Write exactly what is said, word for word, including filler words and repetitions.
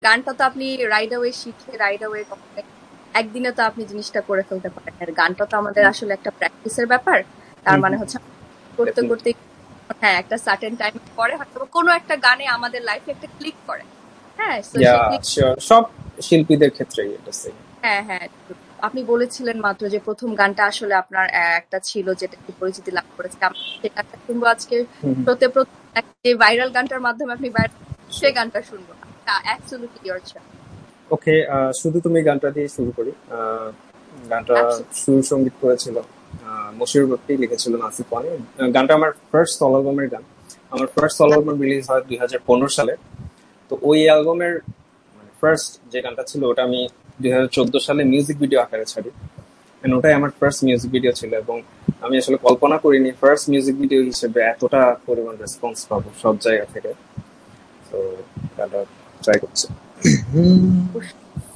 গানটা তো আপনি রাইট অ্যাওয়ে শিখে রাইট অ্যাওয়ে একদিনে তো আপনি জিনিসটা করে ফেলতে পারেন। আর গানটা তো আমাদের আসলে একটা প্র্যাকটিসের ব্যাপার। তার মানে হচ্ছে করতে করতে হ্যাঁ একটা সার্টেন টাইম পরে হয়তো কোনো একটা গানে আমাদের লাইফে একটা ক্লিক করে। হ্যাঁ সব শিল্পীদের ক্ষেত্রে এটা সেম। হ্যাঁ হ্যাঁ আপনি বলেছিলেন মাত্র যে প্রথম গানটা আসলে আপনার একটা ছিল যেটা একটু পরিচিতি লাভ করেছে। আমরা সেই গানটা শুনবো আজকে প্রতি প্রথম যে ভাইরাল গানটার মাধ্যমে আপনি সেই গানটা শুনবো। Absolutely your choice. ওকে, শুধু তুমি গানটা দিয়ে শুরু করি। গানটা সুর সঙ্গীত করেছিল মশিউর ভক্তি, লিখেছিল নাসিফ ওয়ানি। গানটা আমার ফার্স্ট সলো অ্যালবামের গান। আমার ফার্স্ট সলো অ্যালবাম রিলিজ হয় দুই হাজার পনেরো সালে। তো ওই অ্যালবামের ফার্স্ট যে গানটা ছিল ওটা আমি দুই হাজার চোদ্দ সালে মিউজিক ভিডিও আকারে ছাড়ি। ওটাই আমার ফার্স্ট মিউজিক ভিডিও ছিল এবং আমি আসলে কল্পনা করিনি ফার্স্ট মিউজিক ভিডিও হিসেবে এতটা পরিমাণ রেসপন্স পাবো সব জায়গা থেকে। তো গানটা ট্রাই করছি।